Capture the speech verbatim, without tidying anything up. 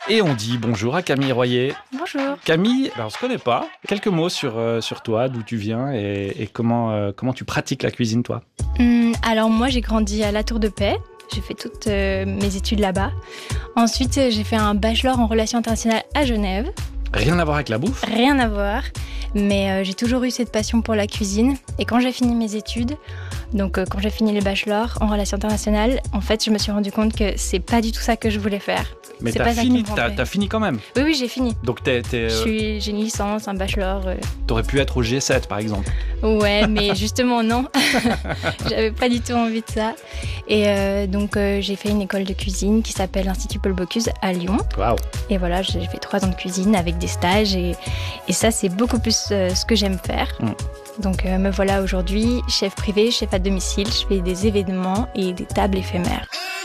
Et on dit bonjour à Camille Royer. Bonjour. Camille, ben on ne se connaît pas. Quelques mots sur, euh, sur toi, d'où tu viens et, et comment, euh, comment tu pratiques la cuisine, toi. Hum, alors moi, j'ai grandi à La Tour de Paix. J'ai fait toutes euh, mes études là-bas. Ensuite, j'ai fait un bachelor en relations internationales à Genève. Rien à voir avec la bouffe ? Rien à voir. Mais euh, j'ai toujours eu cette passion pour la cuisine. Et quand j'ai fini mes études, donc euh, quand j'ai fini le bachelor en relations internationales, en fait, je me suis rendu compte que c'est pas du tout ça que je voulais faire. Mais c'est t'as pas ça qui fini, me t'as, rendait. t'as fini quand même. Oui, oui, j'ai fini. Donc t'es, t'es, euh, Je suis, j'ai une licence, un bachelor. euh. t'aurais pu être au G sept, par exemple. Ouais, mais justement, non. J'avais pas du tout envie de ça. Et euh, donc, euh, j'ai fait une école de cuisine qui s'appelle l'Institut Paul Bocuse à Lyon. Waouh. Et voilà, j'ai fait trois ans de cuisine avec des stages. Et, et ça, c'est beaucoup plus euh, ce que j'aime faire. Mm. Donc, euh, me voilà aujourd'hui chef privé, chef à domicile. Je fais des événements et des tables éphémères.